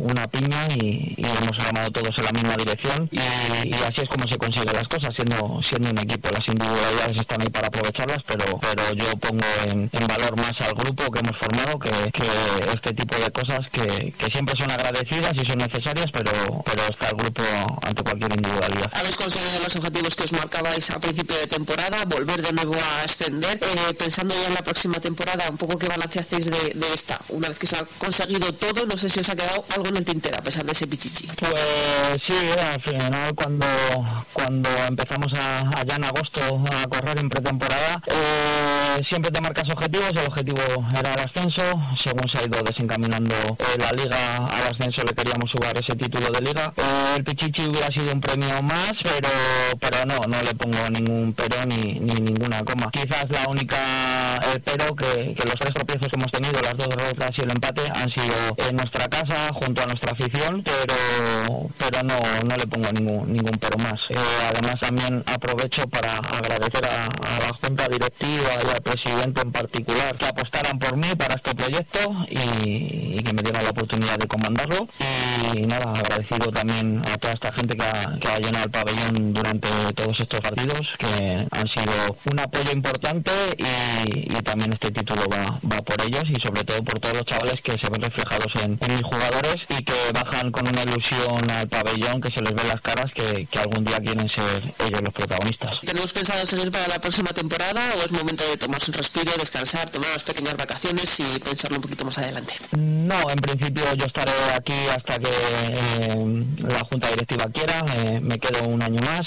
una piña y hemos remado todos en la misma dirección y así es como se consiguen las cosas, siendo un equipo. Las individualidades están ahí para aprovecharlas, pero yo pongo en valor más al grupo que hemos formado, que este tipo de cosas que siempre son agradecidas y son necesarias, pero está el grupo ante cualquier individualidad. Habéis conseguido los objetivos que os marcabais a principio de temporada, volver de nuevo a ascender. Pensando ya en la próxima temporada, un poco qué balance hacéis de esta. Una vez que se ha conseguido todo, no sé si os ha quedado algo en el tintero a pesar de ese pichichi. Pues sí, al final cuando empezamos allá en agosto a correr en pretemporada, siempre te marcas objetivos. El objetivo era el ascenso. Según se ha ido desencaminando la liga al ascenso, le queríamos jugar ese título de liga. El pichichi hubiera sido un premio más, pero no le pongo ningún pero ni ninguna coma. Quizás la única pero que los 3 tropiezos que hemos tenido, las 2 derrotas y el empate, han sido en nuestra casa junto a nuestra afición, pero no le pongo ningún pero más. Además también aprovecho para agradecer a la junta directiva y al presidente en particular que apostaran por mí para este proyecto y que me dieran la oportunidad de comandarlo. Y nada, agradecido también a toda esta gente que ha llenado el pabellón durante todos estos partidos, que han sido un apoyo importante y también este título va por ellos y sobre todo por todos los chavales que se ven reflejados en mis jugadores y que bajan con una ilusión al pabellón, que se les ve las caras que algún día quieren ser ellos los protagonistas. ¿Tenemos pensado seguir para la próxima temporada o es momento de tomarse un respiro, descansar, tomar unas pequeñas vacaciones y pensarlo un poquito más adelante? No, en principio yo estaré aquí hasta que la junta directiva quiera. Me quedo un año más.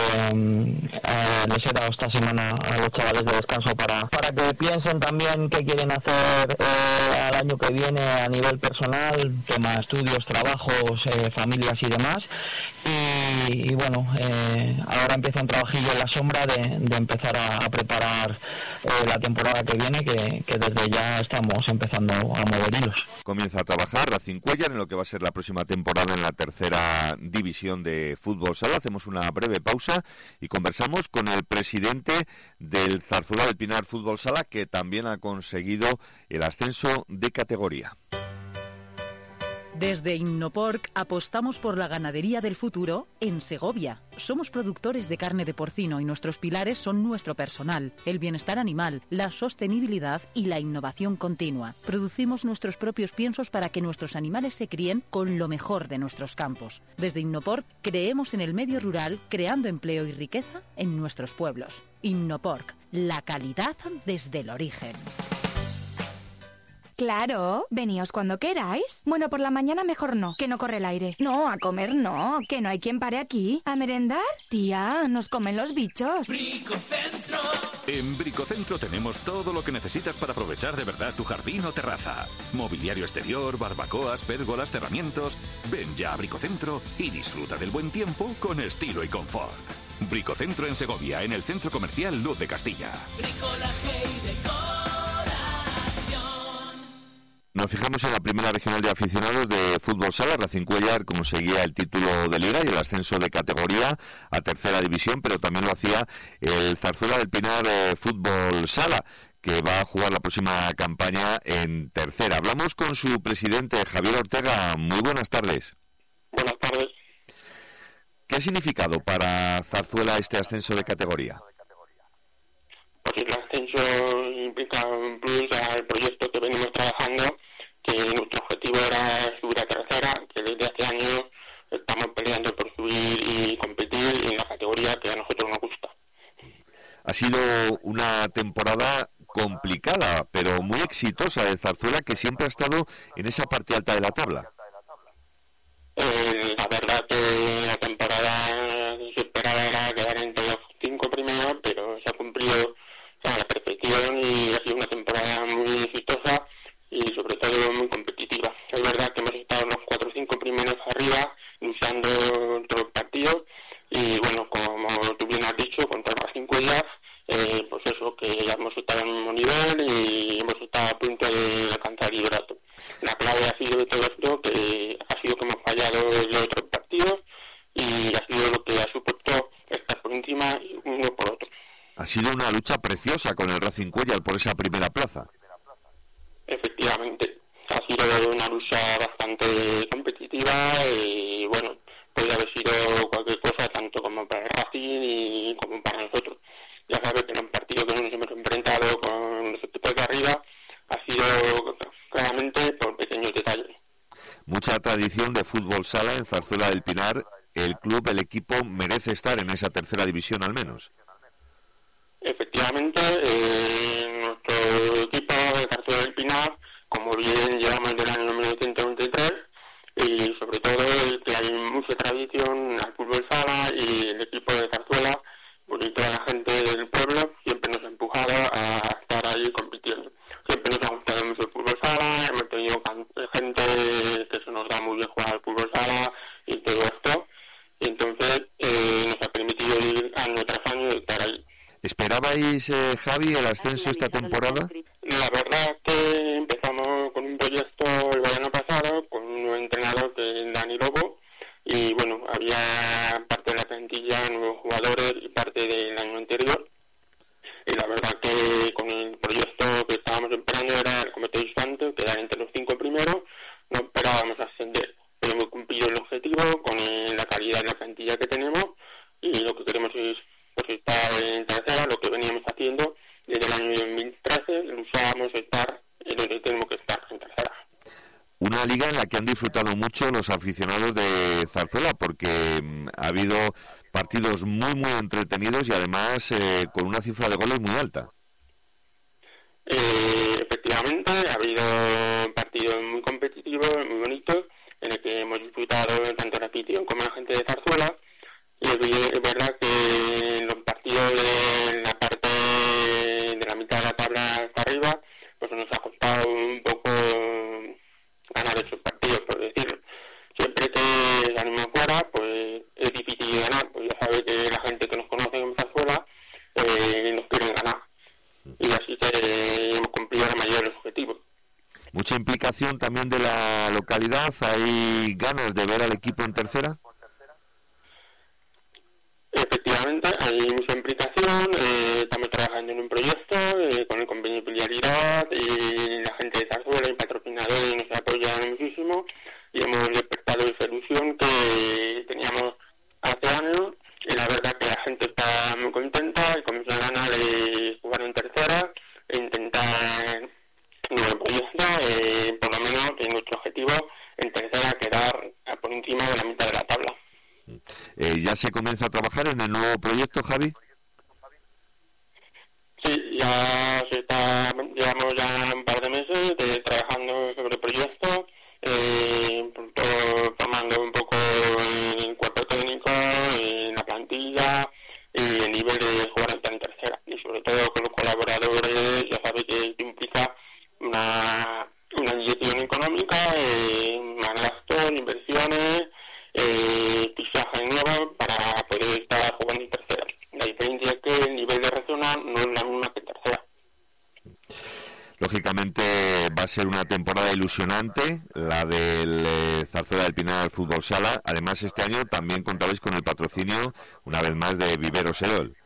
Les he dado esta semana a los chavales de descanso para que piensen también qué quieren hacer al año que viene a nivel personal, tema estudios, trabajos, familias y demás. Y bueno, ahora empieza un trabajillo en la sombra de empezar a preparar la temporada que viene, que desde ya estamos empezando a mover hilos. Comienza a trabajar Racing Cuéllar en lo que va a ser la próxima temporada en la tercera división de fútbol sala. Hacemos una breve pausa y conversamos con el presidente del Zarzuela del Pinar Fútbol Sala, que también ha conseguido el ascenso de categoría. Desde Innoporc apostamos por la ganadería del futuro en Segovia. Somos productores de carne de porcino y nuestros pilares son nuestro personal, el bienestar animal, la sostenibilidad y la innovación continua. Producimos nuestros propios piensos para que nuestros animales se críen con lo mejor de nuestros campos. Desde Innoporc creemos en el medio rural, creando empleo y riqueza en nuestros pueblos. Innoporc, la calidad desde el origen. Claro, veníos cuando queráis. Bueno, por la mañana mejor no, que no corre el aire. No, a comer no, que no hay quien pare aquí. ¿A merendar? Tía, nos comen los bichos. Bricocentro. En Bricocentro tenemos todo lo que necesitas para aprovechar de verdad tu jardín o terraza. Mobiliario exterior, barbacoas, pérgolas, cerramientos. Ven ya a Bricocentro y disfruta del buen tiempo con estilo y confort. Bricocentro en Segovia, en el Centro Comercial Luz de Castilla. Bricolaje y decoración. Nos fijamos en la primera regional de aficionados de fútbol sala. Racing Cuéllar conseguía el título de liga y el ascenso de categoría a tercera división, pero también lo hacía el Zarzuela del Pinar Fútbol Sala, que va a jugar la próxima campaña en tercera. Hablamos con su presidente, Javier Ortega. Muy buenas tardes. Buenas tardes. ¿Qué ha significado para Zarzuela este ascenso de categoría? Pues el ascenso implica un plus al proyecto que venimos trabajando, que nuestro objetivo era subir a tercera, que desde hace años estamos peleando por subir y competir en la categoría que a nosotros nos gusta. Ha sido una temporada complicada, pero muy exitosa de Zarzuela, que siempre ha estado en esa parte alta de la tabla. La verdad que la temporada se esperaba era quedar entre los 5 primeros, pero se ha cumplido a la perfección y ha sido una temporada muy exitosa y sobre todo muy competitiva. Es verdad que hemos estado en los 4 o 5 primeros arriba, luchando todos los partidos y bueno, como tú bien has dicho, contra el Racing Cuéllar, pues eso, que ya hemos estado al mismo nivel y hemos estado a punto de alcanzar el liderato. La clave ha sido de todo esto, que ha sido que hemos fallado los otros partidos y ha sido lo que ha supuesto estar por encima y uno por otro. Ha sido una lucha preciosa con el Racing Cuéllar por esa primera plaza. Efectivamente, ha sido una lucha bastante competitiva y bueno, podría haber sido cualquier cosa tanto como para el Racing y como para nosotros. Ya sabes que en un partido que nos hemos enfrentado con los equipos de arriba ha sido claramente por pequeños detalles. Mucha tradición de fútbol sala en Zarzuela del Pinar. El club, el equipo merece estar en esa tercera división al menos. Efectivamente, nuestro equipo de Zarzuela del Pinar, como bien llevamos del año 1923, y sobre todo que hay mucha tradición al fútbol sala y el equipo de Zarzuela, porque toda la gente del pueblo siempre nos ha empujado a estar ahí compitiendo. Siempre nos ha gustado mucho el fútbol sala, hemos tenido gente que se nos da muy bien jugar al fútbol sala y todo esto, y entonces nos ha permitido ir año tras año estar ahí. ¿Esperabais, Javi, el ascenso esta temporada? La verdad es que empezamos con un proyecto el verano pasado con un nuevo entrenador que es Dani Lobo, y bueno, había parte de la plantilla, nuevos jugadores y parte del año anterior. Y la verdad que con el proyecto que estábamos esperando era, como te he dicho antes, quedar entre los 5 primeros. No esperábamos ascender, pero hemos cumplido el objetivo con la calidad de la plantilla que tenemos, y lo que queremos es pues, estar en tercera, lo que veníamos haciendo desde el año 2013, luchábamos estar en donde tenemos que estar, en tercera. Una liga en la que han disfrutado mucho los aficionados de Zarzuela, porque ha habido partidos muy entretenidos y además con una cifra de goles muy alta. Efectivamente, ha habido partidos muy competitivos, muy bonitos, en el que hemos disfrutado tanto la afición como la gente de Zarzuela, y es verdad que en los partidos de la parte de la mitad de la tabla hasta arriba, pues nos ha costado un poco ganar esos partidos, por decirlo. Siempre que salimos fuera, pues es difícil ganar, pues ya sabe que la gente que nos conoce en Zarzuela nos quiere ganar. Y así que hemos cumplido la mayoría de los objetivos. Mucha implicación también de la localidad. ¿Hay ganas de ver al equipo en tercera? Efectivamente, hay mucha implicación. Estamos trabajando en un proyecto con el convenio de filialidad, y la gente de Zarzuela y patrocinadores nos apoyan muchísimo, y hemos despertado esa ilusión que teníamos hace años, y la verdad que la gente está muy contenta y con muchas ganas de jugar en tercera e intentar un nuevo proyecto, por lo menos en nuestro objetivo en tercera quedar por encima de la mitad de la tabla. ¿Ya se comienza a trabajar en el nuevo proyecto, Javi? Sí, ya se está, llevamos ya un par de meses trabajando sobre el proyecto, formando un poco el cuerpo técnico, la plantilla y el nivel de jugar en tercera. Y sobre todo con los colaboradores, ya sabéis que esto implica una inyección económica, más gastos, inversiones, fichajes nuevos para poder estar jugando en tercera. La diferencia es que el nivel de regional no es la misma que en tercera. Lógicamente va a ser una temporada ilusionante, la del Zarzuela del Pinar del Fútbol Sala. Además, este año también contabais con el patrocinio, una vez más, de Viveros Erol.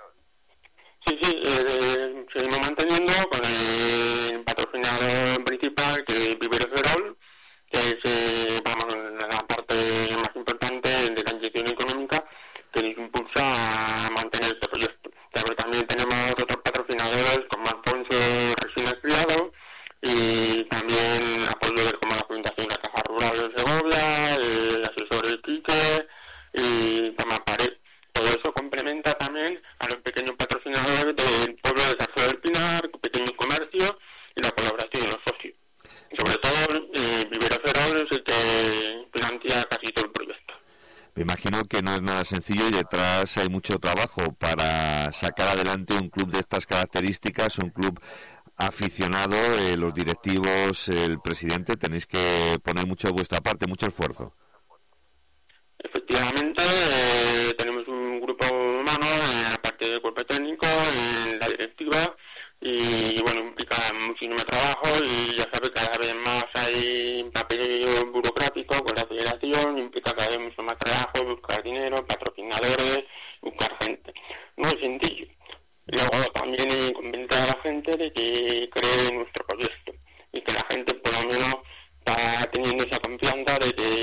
Sí, seguimos manteniendo con el patrocinador principal, que es Viveros Erol, que es la parte más importante de la inyección económica que nos impulsa a mantener este proyecto. Pero también tenemos otros patrocinadores como Alfonso Resinas Criado, y también apoyo como la Fundación de la Caja Rural de Segovia, el asesor Quique y Tomás Pared. Todo eso complementa también a los pequeños patrocinadores del pueblo de Zarzuela del Pinar, pequeños comercios y la colaboración de los socios. Y sobre todo, Viveros Erol es el que financia casi todo el proyecto. Me imagino que no es nada sencillo y detrás hay mucho trabajo para sacar adelante un club de estas características, un club aficionado, los directivos, el presidente, tenéis que poner mucho de vuestra parte, mucho esfuerzo. Efectivamente, tenemos un grupo humano en la parte del cuerpo técnico, en la directiva, y bueno, implica muchísimo trabajo, y ya sabes, cada vez más hay papel burocrático con la federación, implica cada vez mucho más trabajo, buscar dinero, patrocinadores, buscar gente. No es sencillo. Y luego también convencer a la gente de que cree en nuestro proyecto, y que la gente por lo menos está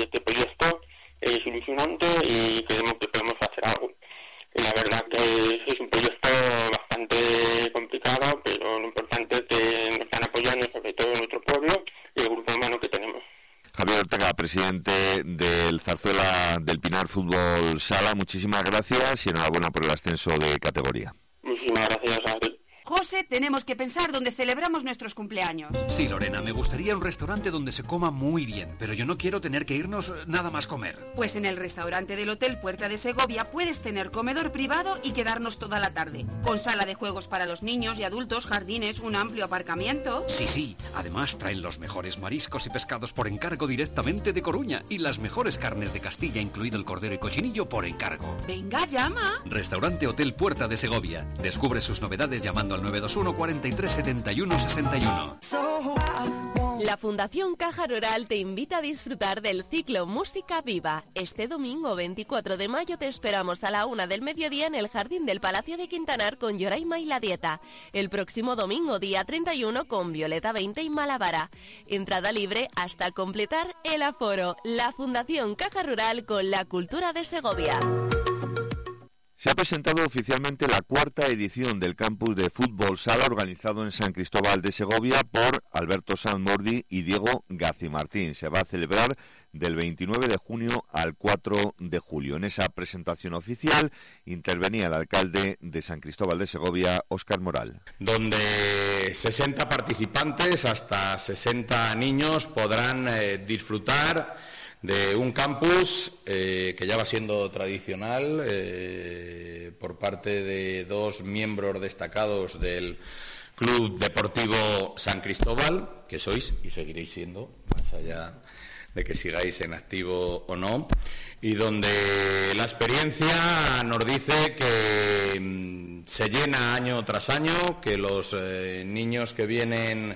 este proyecto es ilusionante y creemos que podemos hacer algo. La verdad que es un proyecto bastante complicado, pero lo importante es que nos están apoyando, sobre todo nuestro pueblo y el grupo humano que tenemos. Javier Ortega, presidente del Zarzuela del Pinar Fútbol Sala, muchísimas gracias y enhorabuena por el ascenso de categoría. Muchísimas gracias a ti. José, tenemos que pensar dónde celebramos nuestros cumpleaños. Sí, Lorena, me gustaría un restaurante donde se coma muy bien, pero yo no quiero tener que irnos nada más comer. Pues en el restaurante del Hotel Puerta de Segovia puedes tener comedor privado y quedarnos toda la tarde, con sala de juegos para los niños y adultos, jardines, un amplio aparcamiento. Sí, además traen los mejores mariscos y pescados por encargo directamente de Coruña y las mejores carnes de Castilla, incluido el cordero y cochinillo, por encargo. Venga, llama. Restaurante Hotel Puerta de Segovia. Descubre sus novedades llamando al 921 43 71 61. La Fundación Caja Rural te invita a disfrutar del ciclo Música Viva. Este domingo 24 de mayo te esperamos a la 1 del mediodía en el Jardín del Palacio de Quintanar con Yoraima y La Dieta. El próximo domingo, día 31, con Violeta 20 y Malavara. Entrada libre hasta completar el aforo. La Fundación Caja Rural con la cultura de Segovia. Se ha presentado oficialmente la 4ª edición del campus de fútbol sala organizado en San Cristóbal de Segovia por Alberto Sanz Mordi y Diego Gacimartín. Se va a celebrar del 29 de junio al 4 de julio. En esa presentación oficial intervenía el alcalde de San Cristóbal de Segovia, Óscar Moral. Donde 60 participantes, hasta 60 niños, podrán disfrutar de un campus que ya va siendo tradicional por parte de dos miembros destacados del Club Deportivo San Cristóbal, que sois y seguiréis siendo, más allá de que sigáis en activo o no, y donde la experiencia nos dice que se llena año tras año, que los niños que vienen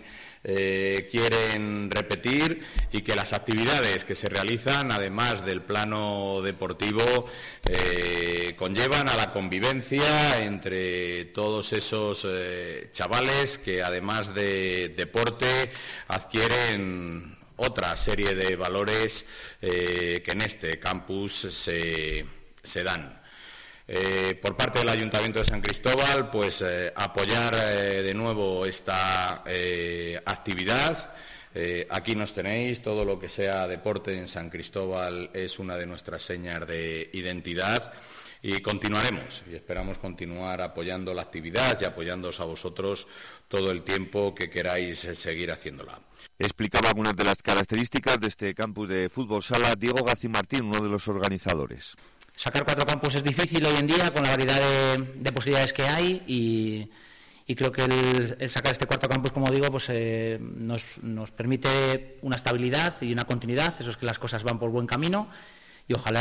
quieren repetir y que las actividades que se realizan, además del plano deportivo, conllevan a la convivencia entre todos esos chavales que, además de deporte, adquieren otra serie de valores que en este campus se dan. Por parte del Ayuntamiento de San Cristóbal, pues apoyar de nuevo esta actividad. Aquí nos tenéis, todo lo que sea deporte en San Cristóbal es una de nuestras señas de identidad y continuaremos y esperamos continuar apoyando la actividad y apoyándoos a vosotros todo el tiempo que queráis seguir haciéndola. Explicaba algunas de las características de este campus de fútbol sala Diego Gacimartín, uno de los organizadores. Sacar 4 campus es difícil hoy en día con la variedad de posibilidades que hay y creo que el sacar este 4 campus, como digo, pues nos permite una estabilidad y una continuidad. Eso es que las cosas van por buen camino y ojalá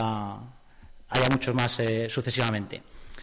haya muchos más sucesivamente.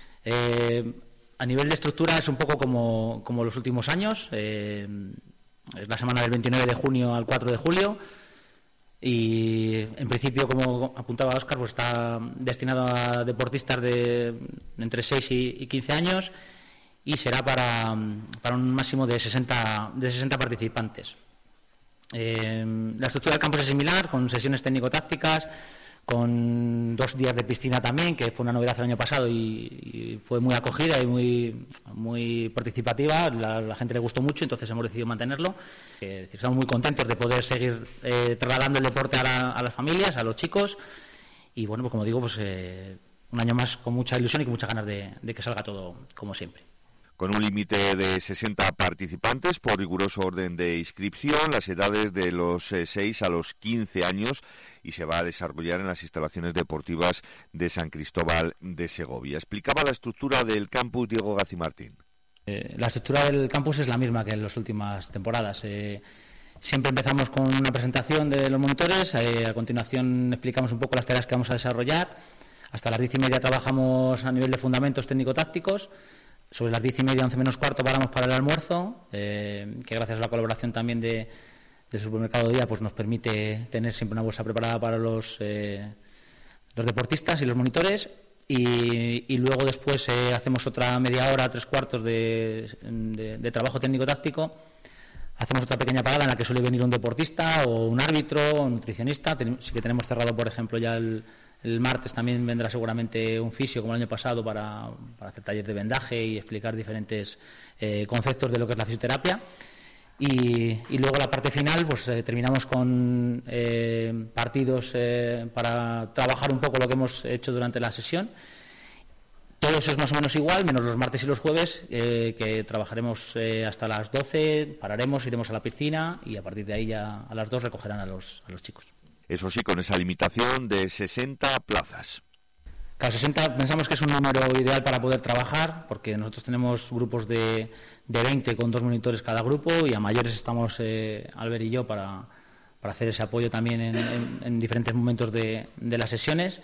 A nivel de estructura es un poco como los últimos años. Es la semana del 29 de junio al 4 de julio. Y en principio, como apuntaba Óscar, pues está destinado a deportistas de entre 6 y 15 años y será para un máximo de 60 participantes. La estructura del campus es similar, con sesiones técnico-tácticas, con 2 días de piscina también, que fue una novedad el año pasado y fue muy acogida y muy participativa. La gente le gustó mucho, entonces hemos decidido mantenerlo. Estamos muy contentos de poder seguir trasladando el deporte a las familias, a los chicos. Y bueno, pues como digo, pues un año más con mucha ilusión y con muchas ganas de que salga todo como siempre. Con un límite de 60 participantes por riguroso orden de inscripción, las edades de los 6 a los 15 años, y se va a desarrollar en las instalaciones deportivas de San Cristóbal de Segovia. Explicaba la estructura del campus Diego Gacimartín. La estructura del campus es la misma que en las últimas temporadas. Siempre empezamos con una presentación de los monitores, a continuación explicamos un poco las tareas que vamos a desarrollar. Hasta las 10:30 trabajamos a nivel de fundamentos técnico-tácticos. Sobre las 10:30, 11 menos cuarto, paramos para el almuerzo, que gracias a la colaboración también del supermercado Día, pues nos permite tener siempre una bolsa preparada para los deportistas y los monitores. Y luego después hacemos otra media hora, 3/4 de trabajo técnico-táctico, hacemos otra pequeña parada en la que suele venir un deportista o un árbitro o un nutricionista. Sí que tenemos cerrado, por ejemplo, ya el martes también vendrá seguramente un fisio, como el año pasado, para hacer talleres de vendaje y explicar diferentes conceptos de lo que es la fisioterapia. Y luego la parte final, pues terminamos con partidos para trabajar un poco lo que hemos hecho durante la sesión. Todo eso es más o menos igual, menos los martes y los jueves, que trabajaremos hasta las 12, pararemos, iremos a la piscina y a partir de ahí ya a las 2 recogerán a los chicos. Eso sí, con esa limitación de 60 plazas. Cada 60 pensamos que es un número ideal para poder trabajar, porque nosotros tenemos grupos de 20 con 2 monitores cada grupo, y a mayores estamos Albert y yo para hacer ese apoyo también en diferentes momentos de las sesiones.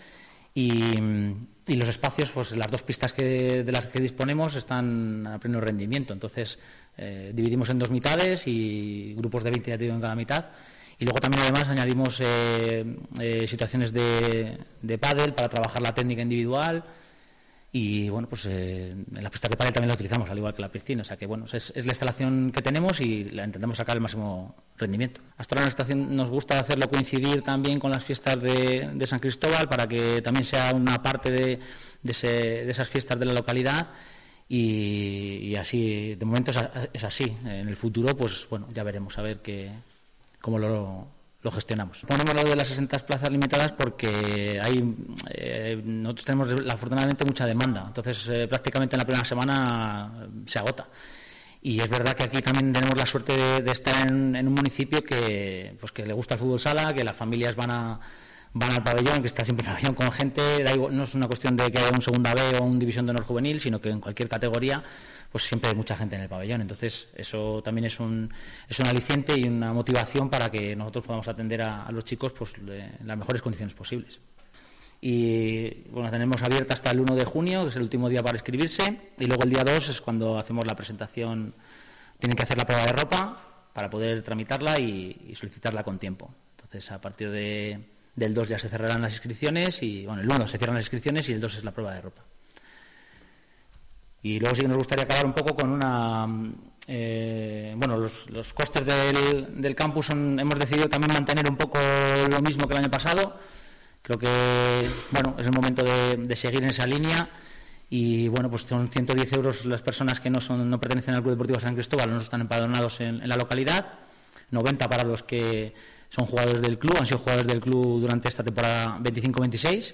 Y los espacios, pues las 2 pistas de las que disponemos están a pleno rendimiento. Entonces dividimos en 2 mitades y grupos de 20 ya te digo en cada mitad. Y luego también además añadimos situaciones de pádel para trabajar la técnica individual. Y bueno, pues en las pistas de pádel también la utilizamos, al igual que la piscina. O sea que bueno, es la instalación que tenemos y la intentamos sacar el máximo rendimiento. Hasta ahora nuestra estación nos gusta hacerlo coincidir también con las fiestas de San Cristóbal, para que también sea una parte de esas fiestas de la localidad. Y así, de momento es así. En el futuro, pues bueno, ya veremos a ver cómo lo gestionamos. Ponemos lo de las 60 plazas limitadas porque nosotros tenemos afortunadamente mucha demanda, entonces prácticamente en la primera semana se agota. Y es verdad que aquí también tenemos la suerte de estar en un municipio que le gusta el fútbol sala, que las familias van al pabellón, que está siempre el pabellón con gente. No es una cuestión de que haya un segunda B o un división de honor juvenil, sino que en cualquier categoría pues siempre hay mucha gente en el pabellón. Entonces eso también es un aliciente y una motivación para que nosotros podamos atender a los chicos pues en las mejores condiciones posibles. Y bueno, tenemos abierta hasta el 1 de junio, que es el último día para inscribirse, y luego el día 2 es cuando hacemos la presentación. Tienen que hacer la prueba de ropa para poder tramitarla y solicitarla con tiempo. Entonces a partir del 2 ya se cerrarán las inscripciones, y bueno, el 1 se cierran las inscripciones y el 2 es la prueba de ropa. Y luego sí que nos gustaría acabar un poco con los costes del campus hemos decidido también mantener un poco lo mismo que el año pasado. Creo que bueno, es el momento de seguir en esa línea. Y bueno, pues son 110 euros las personas que no pertenecen al Club Deportivo San Cristóbal, no están empadronados en la localidad, 90 para los que son jugadores del club, han sido jugadores del club durante esta temporada 25-26,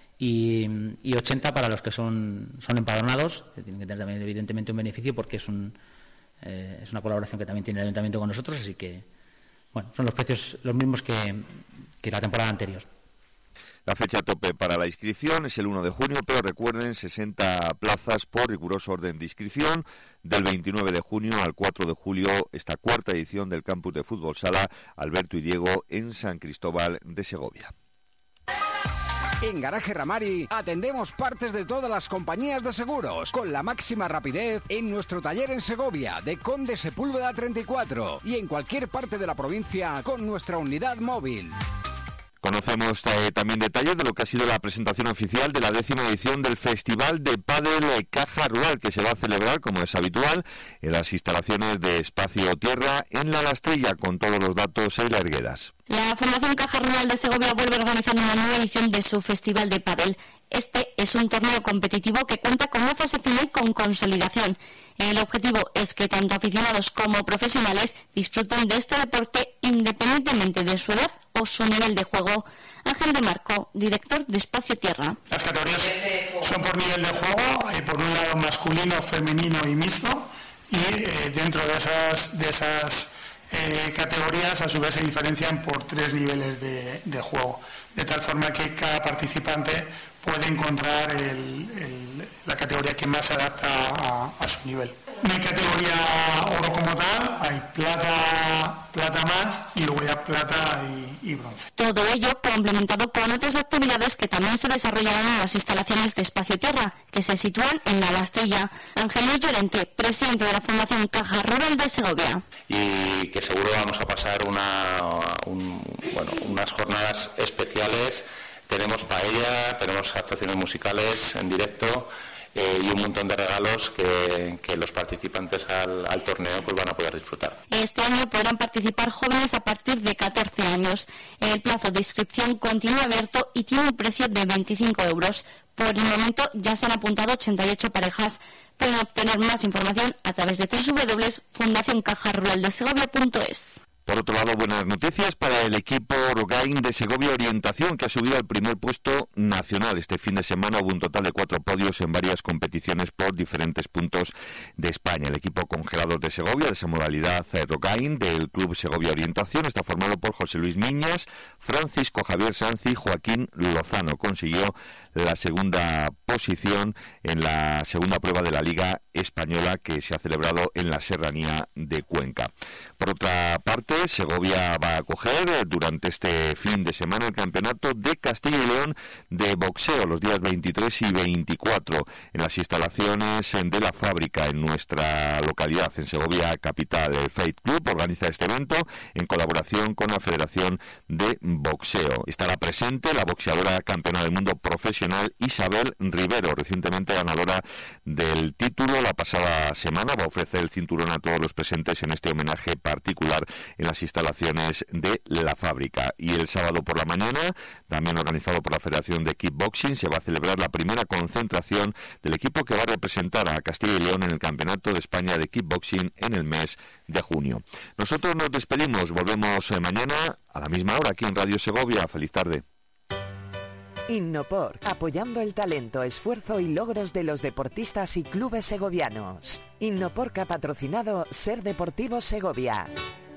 y 80 para los que son empadronados, que tienen que tener también evidentemente un beneficio, porque es una colaboración que también tiene el ayuntamiento con nosotros, así que bueno, son los precios los mismos que la temporada anterior. La fecha tope para la inscripción es el 1 de junio, pero recuerden, 60 plazas por riguroso orden de inscripción. Del 29 de junio al 4 de julio, esta 4ª edición del Campus de Fútbol Sala Alberto y Diego en San Cristóbal de Segovia. En Garaje Ramari atendemos partes de todas las compañías de seguros con la máxima rapidez en nuestro taller en Segovia de Conde Sepúlveda 34 y en cualquier parte de la provincia con nuestra unidad móvil. Conocemos también detalles de lo que ha sido la presentación oficial de la 10ª edición del Festival de Pádel Caja Rural, que se va a celebrar, como es habitual, en las instalaciones de Espacio Tierra en La Lastrilla, con todos los datos y largueras. La Fundación Caja Rural de Segovia vuelve a organizar una nueva edición de su Festival de Pádel. Este es un torneo competitivo que cuenta con una fase final con consolidación. El objetivo es que tanto aficionados como profesionales disfruten de este deporte independientemente de su edad o su nivel de juego. Ángel de Marco, director de Espacio Tierra. Las categorías son por nivel de juego, hay por un lado masculino, femenino y mixto, y dentro de esas categorías a su vez se diferencian por 3 niveles de juego, de tal forma que cada participante puede encontrar la categoría que más se adapta a su nivel. No hay categoría oro como tal, hay plata más y luego ya plata y bronce. Todo ello complementado con otras actividades que también se desarrollarán en las instalaciones de Espacio Tierra, que se sitúan en La Lastrilla. Ángel Luis Llorente, presidente de la Fundación Caja Rural de Segovia. Y que seguro vamos a pasar unas jornadas especiales. Tenemos paella, tenemos actuaciones musicales en directo y un montón de regalos que los participantes al torneo pues van a poder disfrutar. Este año podrán participar jóvenes a partir de 14 años. El plazo de inscripción continúa abierto y tiene un precio de 25 euros. Por el momento ya se han apuntado 88 parejas. Pueden obtener más información a través de www.fundacioncajaruraldesegovia.es. Por otro lado, buenas noticias para el equipo Rogain de Segovia Orientación, que ha subido al primer puesto nacional. Este fin de semana hubo un total de 4 podios en varias competiciones por diferentes puntos de España. El equipo congelados de Segovia, de esa modalidad Rogain, del Club Segovia Orientación, está formado por José Luis Miñas, Francisco Javier Sanz y Joaquín Lozano. Consiguió la segunda posición en la segunda prueba de la Liga Española que se ha celebrado en la Serranía de Cuenca. Por otra parte, Segovia va a acoger durante este fin de semana el campeonato de Castilla y León de boxeo los días 23 y 24 en las instalaciones de la fábrica en nuestra localidad, en Segovia capital. El Fight Club organiza este evento en colaboración con la Federación de Boxeo. Estará presente la boxeadora campeona del mundo profesional Isabel Rivero, recientemente ganadora del título la pasada semana. Va a ofrecer el cinturón a todos los presentes en este homenaje particular en las instalaciones de la fábrica. Y el sábado por la mañana, también organizado por la Federación de Kickboxing, se va a celebrar la primera concentración del equipo que va a representar a Castilla y León en el Campeonato de España de Kickboxing en el mes de junio. Nosotros nos despedimos, volvemos mañana a la misma hora aquí en Radio Segovia. Feliz tarde. Innopor, apoyando el talento, esfuerzo y logros de los deportistas y clubes segovianos. Innopor, que ha patrocinado Ser Deportivo Segovia.